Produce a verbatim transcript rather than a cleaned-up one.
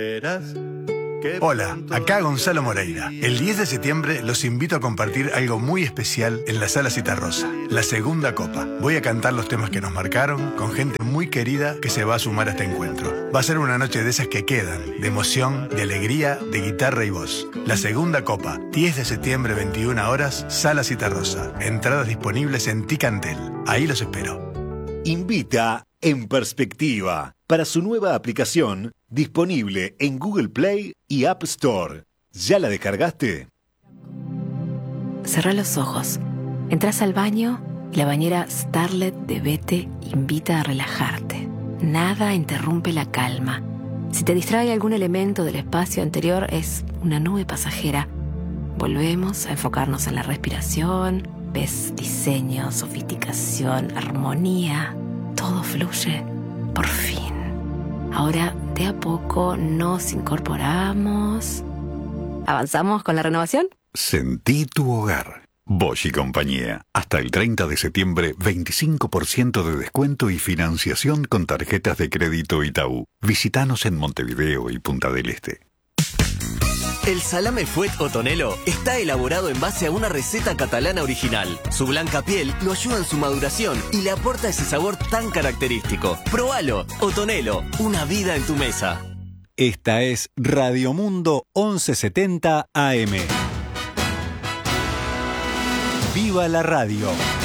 Hola, acá Gonzalo Moreira. El diez de septiembre los invito a compartir algo muy especial en la Sala Citarrosa, la segunda copa. Voy a cantar los temas que nos marcaron con gente muy querida que se va a sumar a este encuentro. Va a ser una noche de esas que quedan, de emoción, de alegría, de guitarra y voz. La segunda copa, diez de septiembre, veintiuna horas, Sala Citarrosa. Entradas disponibles en Ticantel. Ahí los espero. Invita En Perspectiva para su nueva aplicación disponible en Google Play y App Store. ¿Ya la descargaste? Cerrá los ojos. Entrás al baño y la bañera Starlet de Bete invita a relajarte. Nada interrumpe la calma. Si te distrae algún elemento del espacio anterior, es una nube pasajera. Volvemos a enfocarnos en la respiración. Ves diseño, sofisticación, armonía. Todo fluye. Por fin. Ahora, de a poco, nos incorporamos. ¿Avanzamos con la renovación? Sentí tu hogar. Bosch y compañía. Hasta el treinta de septiembre, veinticinco por ciento de descuento y financiación con tarjetas de crédito Itaú. Visítanos en Montevideo y Punta del Este. El salame Fuet o Tonelo está elaborado en base a una receta catalana original. Su blanca piel lo ayuda en su maduración y le aporta ese sabor tan característico. Probalo, Otonelo, una vida en tu mesa. Esta es Radio Mundo once setenta A M. ¡Viva la radio!